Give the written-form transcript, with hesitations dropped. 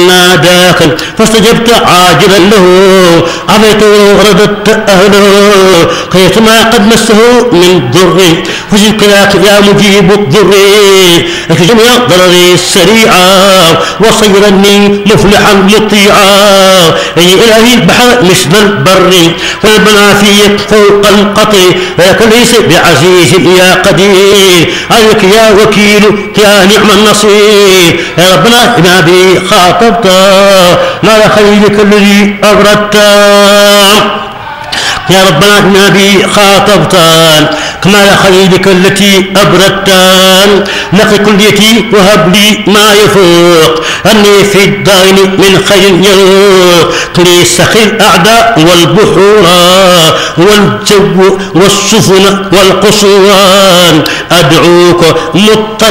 ناداك فاستجبت عاجلا له عفيت ورددت أهله كيفما قد مسه من ضر فشكراك يا مجيب الضر لك جميع ضرري السريعة وصيرني مفلحا مطيعا أي إلهي البحر مثل البر والمنافي فوق القطر ولك ليس بعزيز يا قدير عليك يا وكيل يا نعم النصير يا ربنا بما بي خاطبت ما خيرك الذي أبردت يا ربنا بما بي خاطبتان كما خليلك التي أبردتان نقي كليتي وهب لي ما يفوق أني في الدين من خير يروق لي سخي الأعداء والبحور والجو والسفن والقصوان أدعوك مضطر